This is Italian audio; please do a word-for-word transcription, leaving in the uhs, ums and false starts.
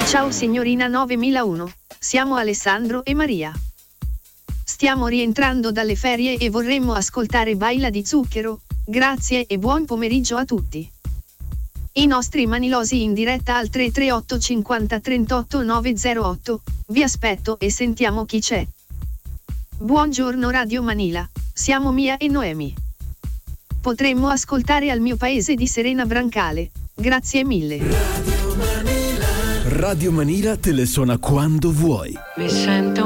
Ciao signorina novemilauno, siamo Alessandro e Maria. Stiamo rientrando dalle ferie e vorremmo ascoltare Baila di Zucchero, grazie e buon pomeriggio a tutti. I nostri manilosi in diretta al tre tre otto cinquanta trentotto novecentotto, vi aspetto e sentiamo chi c'è. Buongiorno Radio Manila, siamo Mia e Noemi. Potremmo ascoltare Al mio paese di Serena Brancale, grazie mille. Radio Manila, Radio Manila te le suona quando vuoi. Mi sento